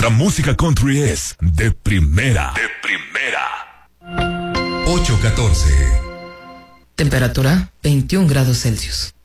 Nuestra música country es de primera. De primera. 8:14. Temperatura 21 grados Celsius.